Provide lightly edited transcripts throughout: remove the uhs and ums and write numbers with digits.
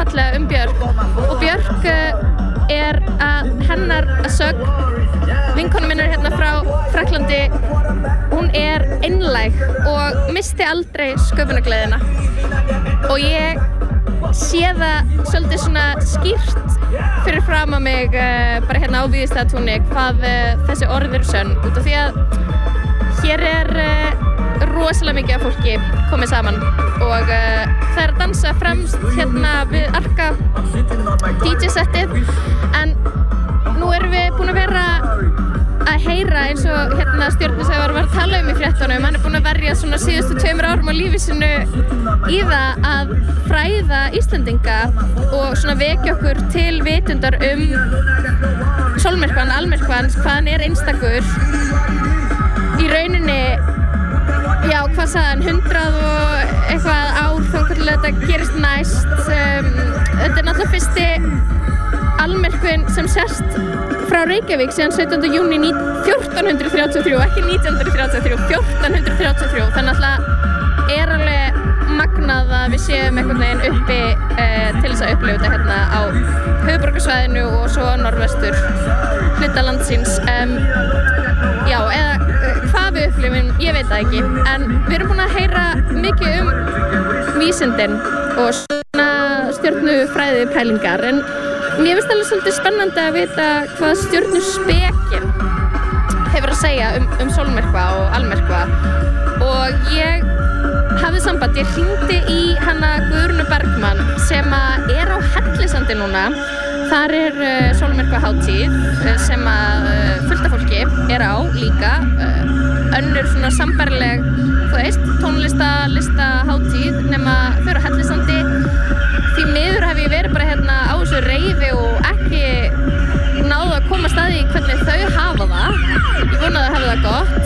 fallega Björk og Björk að hennar að sögn vinkonu minnar hérna frá Frakklandi hún einlæg og misti aldrei sköpunargleðina og ég sé það svolítið svona skýrt fyrir fram að mig bara hérna á Víðistaðatúni hvað þessi orð eru sönn út af því að hér rosalega mikið af fólki komið saman og það að dansa fremst hérna við Arka DJ-settið en nú erum við búin að vera að heyra eins og hérna Stjörnusævar var að tala í fréttunum hann búin að verja svona síðustu 2 árum á lífi sinu í það að fræða Íslendinga og svona vekja okkur til vitundar sólmyrkvann, almyrkvann, hvað hann einstakur í rauninni já, hvað sagði hann, 100 og eitthvað ár þangað til þetta gerist næst þetta náttúrulega fyrsti almyrkvinn sem sést frá Reykjavík síðan 17. júní 1433, ekki 1933, 1433 þannig að alveg magnað að við séum einhvern veginn uppi til þess að upplifa þetta hérna á höfuðborgarsvæðinu og svo norðvestur hluta landsins já, eða hvað við upplifum, ég veit það ekki en við erum búin að heyra mikið vísindin og svona stjörnufræði pælingar en mér finnst alveg svolítið spennandi að vita hvað stjörnuspekin hefur að segja sólmyrkva og almyrkva og ég hafði samband, ég hringdi í hana Guðrúnu Bergmann sem á Hellisandi núna þar sólmyrkva hátíð sem fullt af fólki á líka önnur svona sambærileg þú veist, tónlista hátíð nema þau á Hellisandi því miður hef ég verið bara hérna á þessu reiði og ekki náðu að koma staði í hvernig þau hafa það ég vona að þau hafa það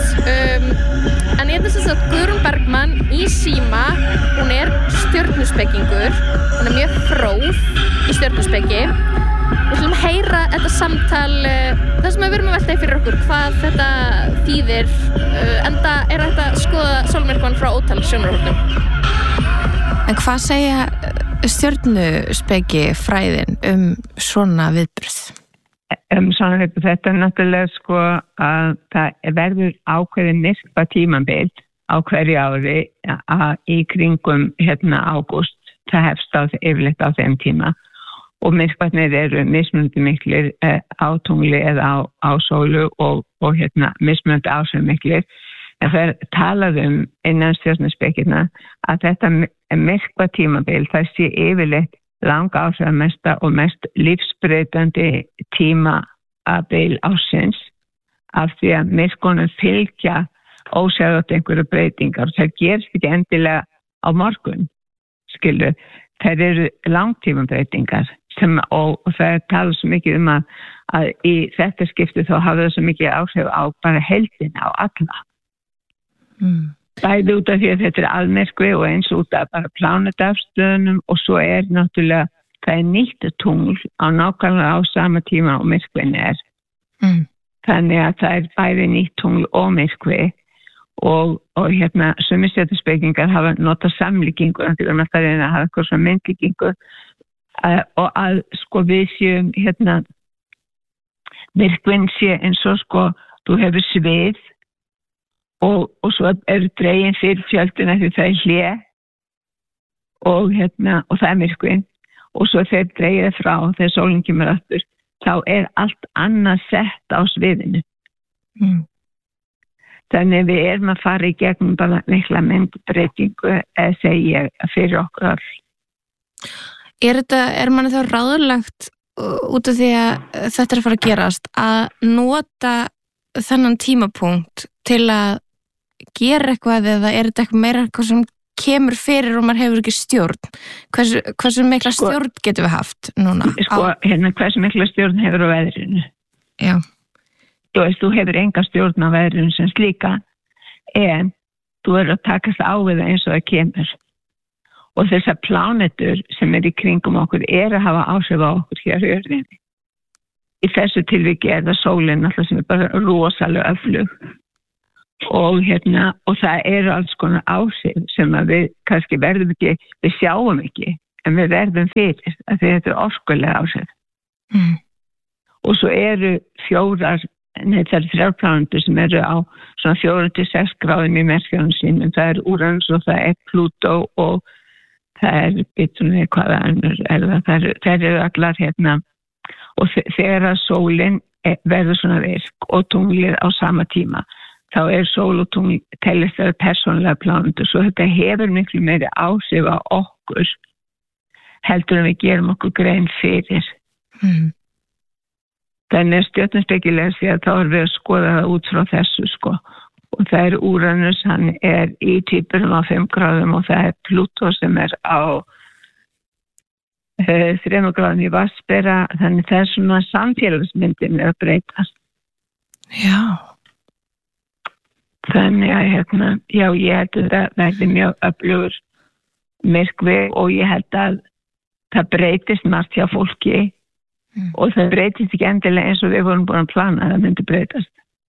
gott en ég þess að Guðrún Bergmann í síma hún stjörnuspekingur hún mjög fróð í stjörnuspeki við ætlum að heyra þetta samtal það sem við erum að velta fyrir okkur hvað þetta þýðir enda hægt að skoða sólmyrkvann frá ótal sjónarhornum En hvað segja stjörnuspeki fræðin svona viðburð? Svona viðburð, þetta náttúrulega sko að það verður ákveðin myrkva tímabil á hverju ári í kringum ágúst, það hefst yfirleitt á þeim tíma og myrkvarnir eru mismunandi miklir á tungli eða á sólu og mismunandi ásveimiklir en það talað innan stjörnuspekina að þetta myrkva tímabil það sé yfirleitt lang áhrifamesta og mest lífsbreytandi tímabil ársins af því að myrkvunum fylgja ósjáðat einhverju breytingar það gerst ekki endilega á morgun skilur, það eru langtímabreytingar og það talað svo mikið að í þetta skipti þá hafa það svo mikið áhrif á bara heildina á alla bæði út af því að þetta almyrkvi og eins út af bara plánetafstöðunum og svo náttúrulega það nýtt tungl á nákvæmlega á sama tíma og myrkvin þannig að það bæði nýtt tungl og myrkvi og sumir stjörnuspekingar hafa notað samlíkingu en því að það að hafa eitthvað svona myndlíkingu og að sko við séum myrkvin sé eins og sko þú hefur svið og svo dregin fyrir fjöldina því það hlé og það myrkvin og svo þegar dregið frá þegar sólin kemur aftur þá allt annað sett á sviðinu þannig við erum að fara í gegnum bara mikla myndbreytingu segi ég fyrir okkur all manni þá ráðlagt út af því að þetta að fara að gerast að nota þennan tímapunkt til að gera eitthvað eða þetta eitthvað meira eitthvað sem kemur fyrir og maður hefur ekki stjórn hversu mikla stjórn getum við haft núna? Hversu mikla stjórn hefur á veðrinu? Já. Þú hefur enga stjórn á veðrinu sem slíka en þú að takast á við það eins og það kemur og þessar plánetur sem í kringum okkur að hafa áhrif á okkur hér á jörðinni. Í þessu tilviki það sólin alltaf sem bara rosalega öflug og og það alls konar áhrif sem að við kannski verðum ekki, við sjáum ekki en við verðum fyrir að þetta orkulega áhrif. Og svo eru 3 plánetur sem eru á svona 4-6 gráðum í merkjunum sínum. Það Uranus og það Plútó og það bitunni hvaða önnur það eru allar hérna og þegar að sólin verður svona virk og tunglið á sama tíma þá sól og tungl teljast það persónulega plánetur svo þetta hefur miklu meiri áhrif á okkur heldur en við gerum okkur grein fyrir. Þannig stjörnuspekilega því að þá við að skoða það út frá þessu sko. Og það Uranus, hann í Tvíburum á 5 gráðum og það Plútó sem á 3 gráðum í Vatnsbera, þannig það svona samfélagsmyndin að breytast. Já. Þannig að já, ég held að það verði mjög öflugur myrkvi og ég held að það breytist margt hjá fólki og það breytist ekki endilega eins og við vorum búin að plana að það myndi breytast.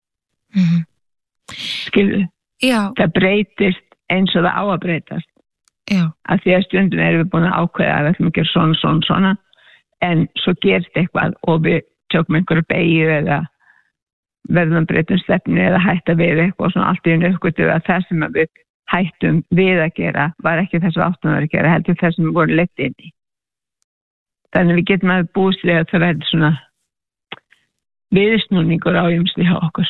Skilðu? Já. Það breytist eins og það á að breytast. Já. Af því að stundum erum við búin að ákveða að við ætlum að gera svona en svo gerist eitthvað og við tökum einhverju beygju eða verðum að breyta stefnu eða hætta við eitthvað og svona allt í einu uppgötum að það sem við hættum við að gera var ekki þess að áttum að gera heldur þess sem við vorum leitt inn í. Þannig við getum að búist við að það verður svona viðsnúningur á ýmsli hjá okkur.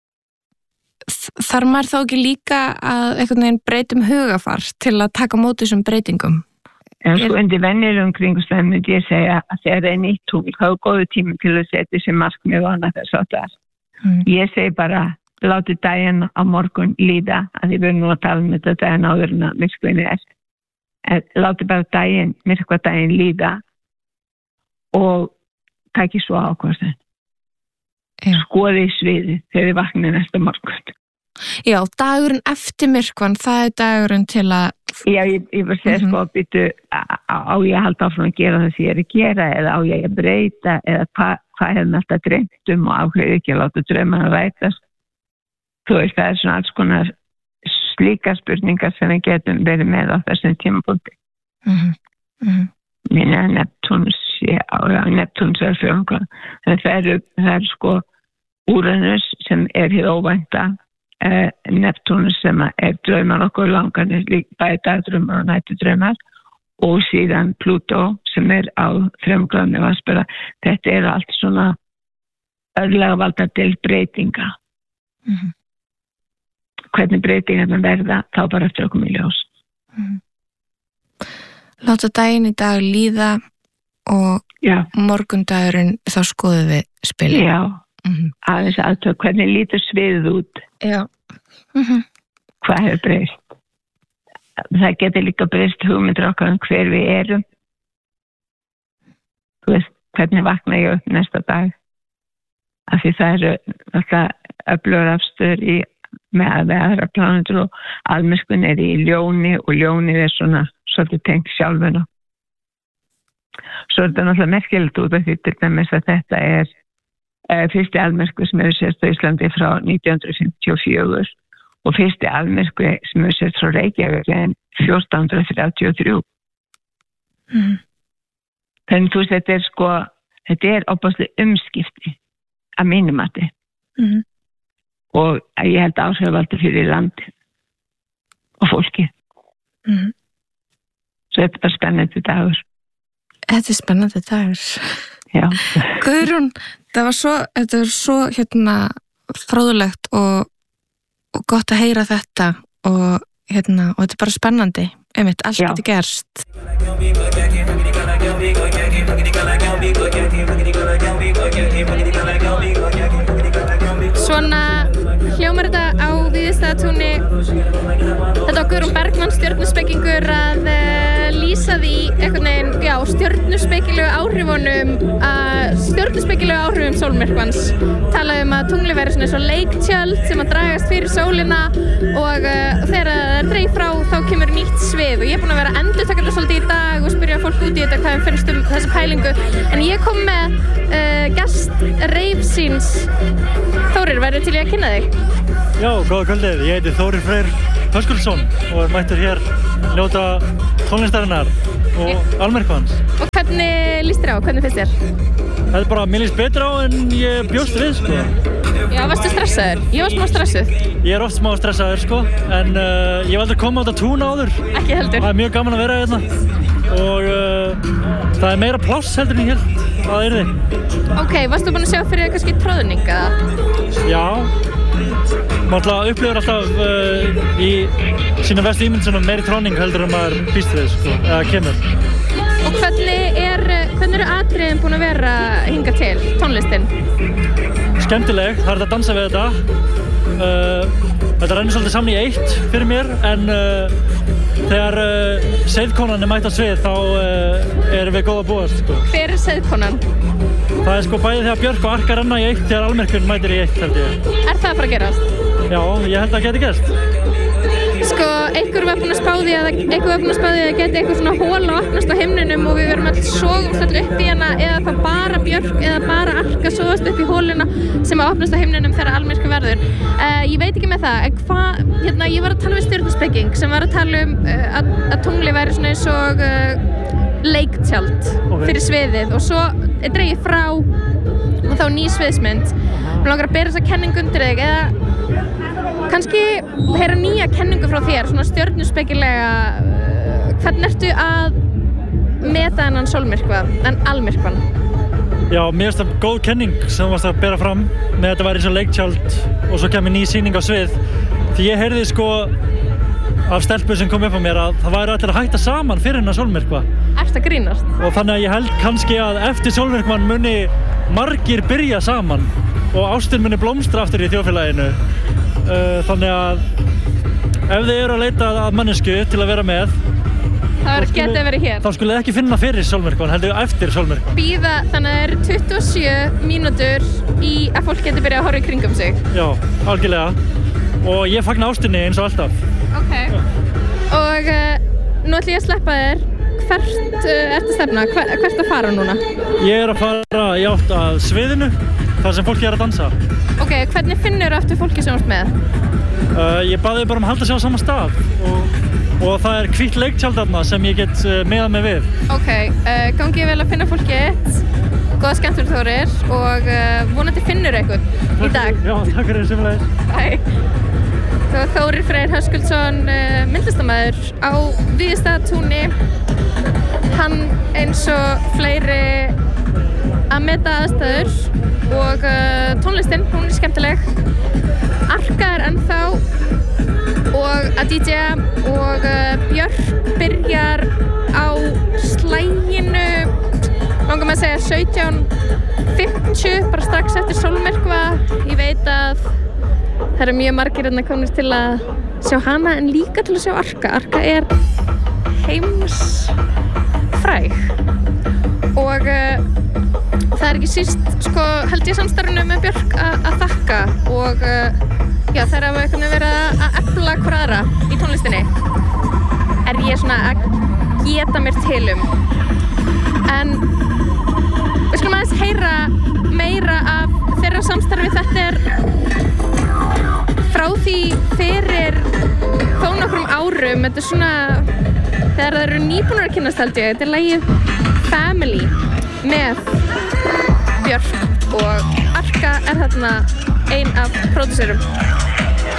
Þarf maður þá ekki líka að einhvern veginn breytum hugafar til að taka móti þessum breytingum? En sko undir venjulegum kringumstæðum myndi ég segja að þegar það nýtt tungl, þá góðu tími til að setja sér markmið og annað þess að það. Ég segi bara, láti daginn á morgun líða, að ég verður nú að tala um þetta daginn áður en að myrkvinni láti bara daginn líða og taki svo ákvörðun. Skoði sviðið þegar þið vaknið næsta morgun. Já, dagurinn eftir myrkvann, það dagurinn til að... Já, ég var að segja sko að býtu á ég að halda áfram að gera það sem ég að gera eða á ég að breyta eða hvað hefði alltaf dreymt og ákveði ekki að láta draumana rætast. Þú veist, það svona alls konar slíka spurningar sem við getum verið með á þessum tímapunkti. Minna Neptúnus Neptúnus 4. Þannig það sko Uranus sem hið óvænta Neptúnus sem draumar okkur langanir bæði dagdraumar og nætudraumar og síðan Plútó sem á 3 gráðum í Vatnsbera. Þetta allt svona örlega valda til breytinga. Hvernig breytingarna verða þá bara eftir okkur í ljós. Láta daginn í dag líða og morgundagurinn þá skoðum við spilið. Já. Aðeins aðtöð, hvernig lítur sviðið út? Já. Hvað hefur breyst? Það getur líka breyst hugmyndir okkar hver við erum. Þú veist, hvernig vakna ég upp næsta dag? Af því það alltaf öflugur afstöður með aðra plánetur og almyrkvinn í ljóni og ljónið svona svolítið tengt sjálfuna. Svo þetta náttúrulega merkilegt út af því til dæmis að þetta fyrsti almyrkvi sem sést á Íslandi frá 1954 og fyrsti almyrkvi sem sést frá Reykjavík 1433. Þannig þú veist, þetta opaslega umskipti að mínum mati. Og ég held áhrifaldi fyrir landi og fólki. Svo þetta er spennandi dagur. Þetta spennandi dagur. Já. Guðrún, þetta var svo fróðlegt og gott að heyra þetta og þetta bara spennandi. Allt getur gerst. Svona hljómar þetta á Víðistaðatúni. Þetta var Guðrún Bergmann, stjörnuspekingur, að lýsa því einhvern veginn, stjörnuspekilegu áhrifum sólmyrkvans. Talaði að tungli væri svona eins og leiktjöld sem að dragast fyrir sólina og þegar það dreif frá þá kemur nýtt svið og ég er búin að vera endurtaka þetta svolítið í dag og spyrja fólk út í þetta hvað finnst þessa pælingu. En ég kom með gest reifsins. Þórir, væri til ég að kynna þig? Já, góða kvöldið. Ég heiti Þórir Freyr Höskuldsson og mættur hér njóta tónlistarinnar og almerku hans. Og hvernig líst þér á? Hvernig finnst þér? Það bara, mér líst betur á en ég bjóst við, sko. Já, varstu stressaður? Ég var smá stressuð. Ég oft smá stressaður, sko, en ég hef aldrei komið á þetta tún áður. Ekki heldur. Það mjög gaman að vera hérna og það meira pláss heldur en ég held að það yrði. Ok, varstu búin að sjá fyrir kannski tróðning, eða? Já, maður upplifir alltaf í sína vestu ímyndsunum meiri tróðning heldur en maður býst við, sko, eða kemur. Og hvernig eru atriðin búin að vera hingað til, tónlistin? Skemmtileg, það er að dansa við þetta. Þetta rennir svolítið saman í eitt fyrir mér, en þegar seiðkonan mætt á svið þá erum við góð að búast, sko. Hver er seiðkonan? Það er sko bæði þegar Björk og Arka renna í eitt þegar Almerkun mætir í eitt, held ég. Er það að fara að gerast? Já, ég held að það geti gerst. Sko, einhver var búinn að spá því að það geti eitthvað svona hóla opnast á himninum og við verum alls sogumst allir upp í hana, eða það bara Björk eða bara Arka sogast upp í hóluna sem að opnast á himninum þegar almyrkvi verður. Ég veit ekki með það, en ég var að tala við stjörnuspeking sem var að tala að tungli væri svona eins og leiktjald fyrir sviðið og svo er dregið frá og þá ný sviðsmynd. Mér langar að bera þessa kenningu undir þig eða kannski heyra nýja kenningu frá þér, svona stjörnuspekilega. Hvernig ertu að meta þennan sólmyrkva en almyrkvan? Já, mér finnst það góð kenning sem þú varst að bera fram með að þetta væri eins og leiktjald og svo kemur ný sýning á svið. Því ég heyrði sko af stelpu sem kom upp á mér að það væri allir að hætta saman fyrir hennar sólmyrkva. Ertu að grínast? Og þannig að ég held kannski að eftir sólmyrkvan muni margir byrja saman og ástin muni blómstra aftur í þjóðfélaginu. Þannig að ef þið eru að leita að mannesku til að vera með geti verið hér. Þá skulle þið ekki finna fyrir sólmyrkvan, heldur eftir sólmyrkvan. Bíða, þannig að það eru 27 mínútur í að fólk geti byrjað að horfa í kringum sig. Já, algjörlega. Og ég fagna ástinni eins og alltaf. Ok. Og nú ætlum ég að sleppa þér. Hvert ertu stefna? Hvert að fara núna? Ég er að fara í átt að sviðinu, þar sem fólki er að dansa. Ok, hvernig finnur þú eftir fólki sem þú ert með? Ég baði bara að halda sig á sama stað og það er hvítt leiktjald þarna sem ég get miðað mig við. Ok, gangi vel að finna fólki góða skemmtur Þórir og vonandi finnur eitthvað í dag. Já, takk fyrir sömuleiðis. Það var Þórir Freyr Höskuldsson, myndlistarmaður á Víðistaðatúni. Hann eins og fleiri að meta aðstæður og tónlistin, hún er skemmtileg. Arka er ennþá og að DJ-a og Björk byrjar á slaginu, langar maður að segja 17:50, bara strax eftir sólmyrkva. Ég veit að það eru mjög margir hérna komnir til að sjá hana en líka til að sjá Arka. Arka er heimsfræg og það er ekki síst, sko, held ég samstarfinu með Björk að þakka og já, þeir hafa einhvern veginn verið að efla hver aðra í tónlistinni. Er ég svona að geta mér til en við skulum aðeins heyra meira af þeirra samstarfi. Þetta er frá því fyrir þó nokkrum árum. Þetta er svona þegar það eru nýbúnir að kynnast, held ég. Þetta er lagið Family með Björk og Arka er þarna ein af pródúserum.